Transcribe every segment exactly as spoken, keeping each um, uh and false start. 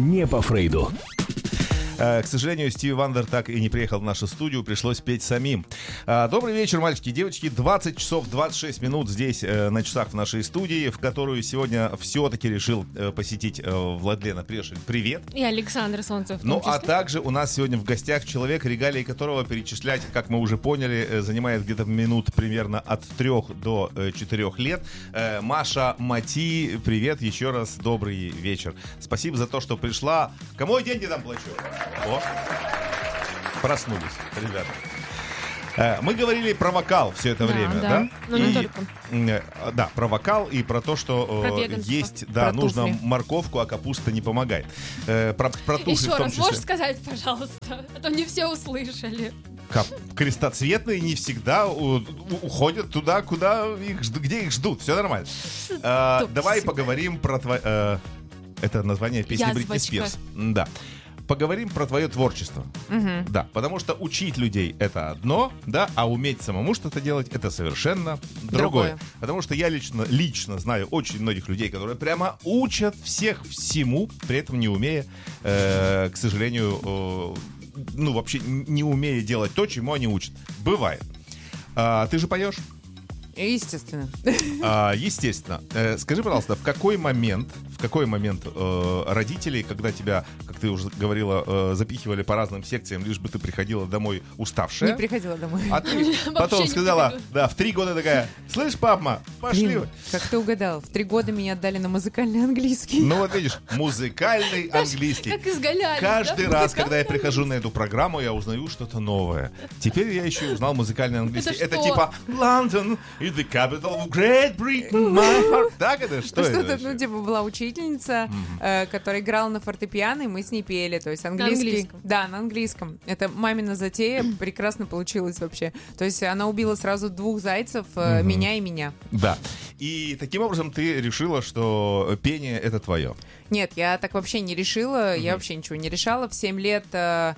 не по Фрейду. К сожалению, Стиви Вандер так и не приехал в нашу студию, пришлось петь самим. Добрый вечер, мальчики и девочки. двадцать часов двадцать шесть минут здесь, на часах в нашей студии, в которую сегодня все-таки решил посетить Владлена Прешель. Привет. И Александр Солнцев. Ну, а также у нас сегодня в гостях человек, регалии которого перечислять, как мы уже поняли, занимает где-то минут примерно от трех до четырех лет. Маша Мати, привет, еще раз добрый вечер. Спасибо за то, что пришла. Кому я деньги там плачу? О, проснулись, ребята. Мы говорили про вокал все это да, время, да? да? Ну, не и, только. Да, про вокал и про то, что про есть, да, про нужно туфли. Морковку, а капуста не помогает. Про, про туфли Еще в том раз, числе. можешь сказать, пожалуйста? А то не все услышали. Как? Крестоцветные не всегда у, у, уходят туда, куда их, жд- где их ждут. Все нормально. А, давай поговорим про твое... А, это название песни Язвочка. Бритни Спирс. Да. Поговорим про твое творчество. Угу. Да, потому что учить людей — это одно, да, а уметь самому что-то делать — это совершенно другое. Другое. Потому что я лично, лично знаю очень многих людей, которые прямо учат всех всему, при этом не умея, э, к сожалению, э, ну, вообще не умея делать то, чему они учат. Бывает. А, ты же поешь? Естественно. А, естественно. Э, скажи, пожалуйста, в какой момент, в какой момент э, родители, когда тебя, как ты уже говорила, э, запихивали по разным секциям, лишь бы ты приходила домой уставшая? Не приходила домой. А ты потом сказала, да, в три года такая: слышь, папа, пошли. Блин, как ты угадал, в три года меня отдали на музыкальный английский. Ну вот видишь, музыкальный английский. Как изгаляли. Каждый да? раз, когда я прихожу на эту программу, я узнаю что-то новое. Теперь я еще и узнал музыкальный английский. Это Это что? типа London is the capital of Great Britain, my heart. Так это? Что это? Что-то, ну, вообще? типа, была учительница, э, которая играла на фортепиано, и мы с ней пели. То есть английский. английском? Да, на английском. Это мамина затея, прекрасно получилось вообще. То есть она убила сразу двух зайцев, э, меня и меня. Да. И таким образом ты решила, что пение — это твое. Нет, я так вообще не решила, я вообще ничего не решала. В семь лет э,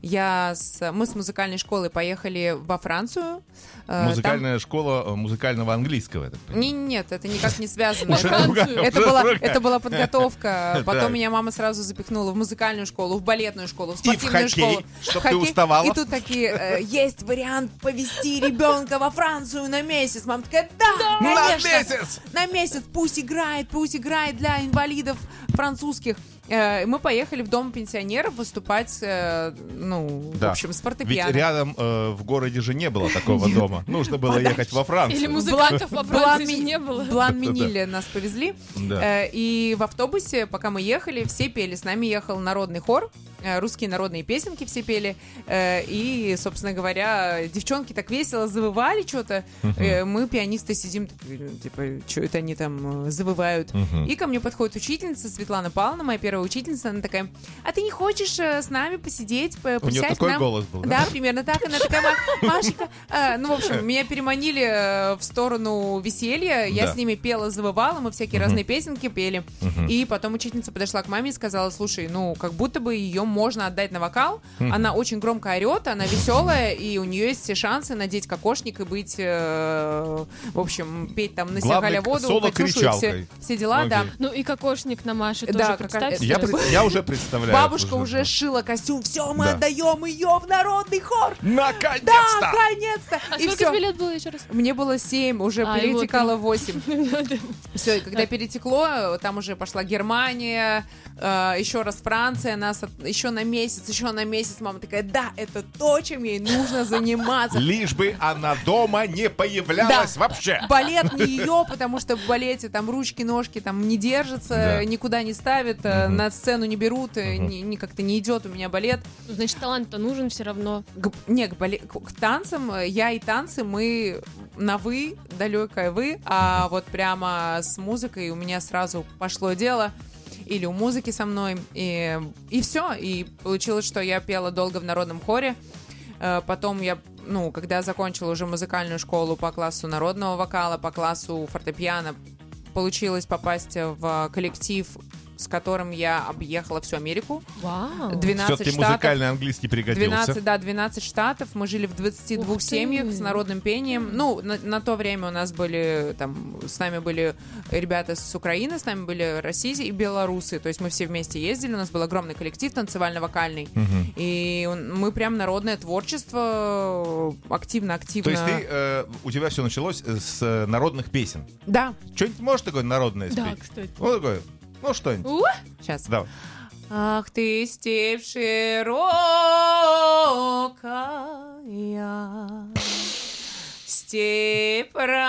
я с, мы с музыкальной школы поехали во Францию. Э, Музыкальная школа музыкального английского, я так там- понимаю. Не, нет, это никак не связано. Уже Это- другая- Это уже была, другая. это была подготовка. Потом Так. меня мама сразу запихнула в музыкальную школу, в балетную школу, в И в спортивную хоккей, школу. чтоб в ты хоккей. уставала. И тут такие, э, есть вариант повезти ребенка во Францию на месяц. Мама такая, да, На конечно. месяц! На месяц, пусть играет, пусть играет для инвалидов французских. Э, Мы поехали в дом пенсионеров выступать, э, ну, Да. в общем, с Ведь фортепиано. рядом э, в городе же не было такого дома. Нужно было ехать во Францию. Или музыкантов во Франции же не было. В Блан-Миниле нас повезли. Да. Э, И в автобусе, пока мы ехали, все пели. С нами ехал народный хор. э, Русские народные песенки все пели. Э, И, собственно говоря, девчонки так весело завывали что-то. Э, Мы, пианисты, сидим, такие, ну, типа, что это они там э, завывают. Мгм. И ко мне подходит учительница Светлана Павловна, моя первая учительница. Она такая, а ты не хочешь э, с нами посидеть, по- У нее присядь к такой нам?» голос был, да? Да, примерно так. Она такая, «Ма- Машенька». э, Ну, в общем, меня переманили э, в сторону веселья. Я Да. с ними пела, завывала, мы всякие Мгм. разные песенки пели. Мгм. И потом учительница подошла к маме и сказала, слушай, ну, как будто бы ее можно отдать на вокал. Мгм. Она очень громко орет, она веселая, и у нее есть все шансы надеть кокошник и быть, э, в общем, петь там на Главное, себя воду, соло Катюшу и кричалкой. все, все дела, да. Окей. Ну и кокошник на Маше Да, тоже, как- представьте. Я, это пред- я уже представляю. Бабушка уже шила костюм, все, мы Да. отдаем ее в народный хор. Да, Наконец-то! наконец-то! А И сколько всё. тебе лет было еще раз? Мне было семь, уже А, и перетекало вот. восемь. Все, и когда перетекло, там уже пошла Германия, э, еще раз Франция, нас от- еще на месяц, еще на месяц. Мама такая, да, это то, чем ей нужно заниматься. Лишь бы она дома не появлялась Да. вообще. Балет не ее, потому что в балете там ручки, ножки там не держатся, Да. никуда не ставят, э, Мгм. на сцену не берут, э, Мгм. ни, ни как-то не идет у меня балет. Ну, значит, талант-то нужен все равно. К, не, к, бале- к- к танцам, э, я и танцы, мы на вы, далекое вы, а вот прямо с музыкой у меня сразу пошло дело. Или у музыки со мной. И, и все. И получилось, что я пела долго в народном хоре. Э, Потом я, ну, когда закончила уже музыкальную школу по классу народного вокала, по классу фортепиано, получилось попасть в коллектив с которым я объехала всю Америку. Вау. двенадцать Все-таки штатов. музыкальный английский пригодился. двенадцать, да, двенадцать штатов. Мы жили в двадцати двух Ух ты. семьях с народным пением. Ну, на, на то время у нас были, там, с нами были ребята с Украины, с нами были российцы и белорусы. То есть мы все вместе ездили, у нас был огромный коллектив танцевально-вокальный. Мгм. И он- мы прям народное творчество активно-активно. То есть ты, э, у тебя все началось с э, народных песен. Да, Что-нибудь можешь такое народное Да, спеть? кстати. Ну, такое, ну, что-нибудь. У, сейчас. Давай. Ах ты, степь широкая, степь